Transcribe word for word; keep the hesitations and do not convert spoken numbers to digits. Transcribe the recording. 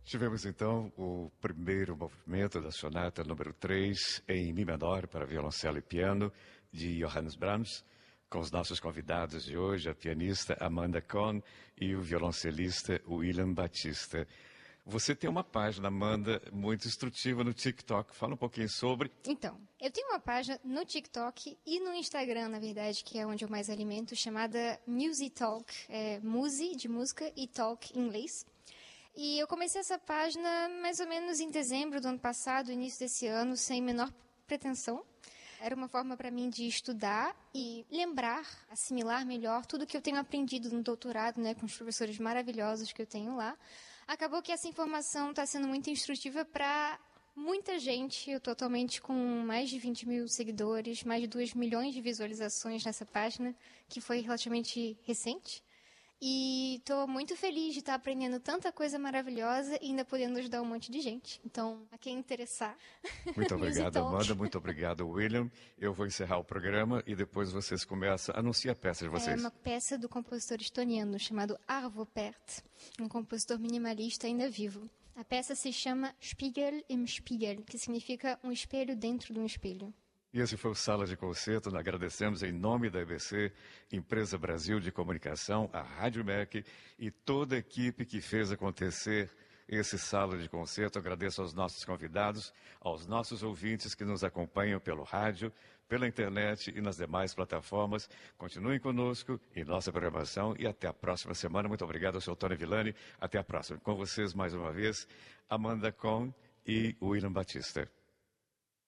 Tivemos então o primeiro movimento da sonata número três em Mi menor para violoncelo e piano de Johannes Brahms, com os nossos convidados de hoje, a pianista Amanda Cohn e o violoncelista William Batista. Você tem uma página, Amanda, muito instrutiva no TikTok. Fala um pouquinho sobre... Então, eu tenho uma página no TikTok e no Instagram, na verdade, que é onde eu mais alimento, chamada Music Talk. É Musi, de música, e Talk em inglês. E eu comecei essa página mais ou menos em dezembro do ano passado, início desse ano, sem menor pretensão. Era uma forma para mim de estudar e lembrar, assimilar melhor tudo que eu tenho aprendido no doutorado, né, com os professores maravilhosos que eu tenho lá. Acabou que essa informação está sendo muito instrutiva para muita gente. Eu estou atualmente com mais de vinte mil seguidores, mais de dois milhões de visualizações nessa página, que foi relativamente recente. E estou muito feliz de estar aprendendo tanta coisa maravilhosa e ainda podendo ajudar um monte de gente. Então, a quem interessar... Muito obrigado, Amanda. Muito obrigado, William. Eu vou encerrar o programa e depois vocês começam. Anuncie a peça de vocês. É uma peça do compositor estoniano chamado Arvo Pärt, um compositor minimalista ainda vivo. A peça se chama Spiegel im Spiegel, que significa um espelho dentro de um espelho. E esse foi o Sala de Concerto. Nós agradecemos em nome da E B C, Empresa Brasil de Comunicação, a Rádio M E C e toda a equipe que fez acontecer esse Sala de Concerto. Agradeço aos nossos convidados, aos nossos ouvintes que nos acompanham pelo rádio, pela internet e nas demais plataformas. Continuem conosco em nossa programação e até a próxima semana. Muito obrigado ao senhor Tony Villani. Até a próxima. Com vocês, mais uma vez, Amanda Cohn e William Batista.